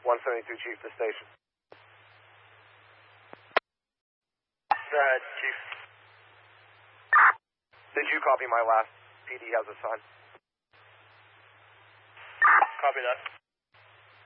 172 Chief, the station. Chief. Did you copy my last? PD has a sign. Copy that.